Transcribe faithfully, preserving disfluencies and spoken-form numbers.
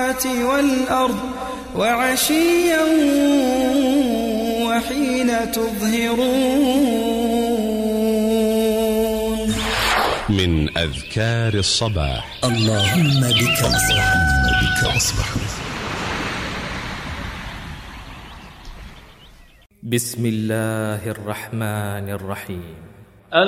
السماوات والأرض وعشيا وحين تظهرون. من أذكار الصباح: اللهم بك أصبحنا بك أصبحنا. بسم الله الرحمن الرحيم.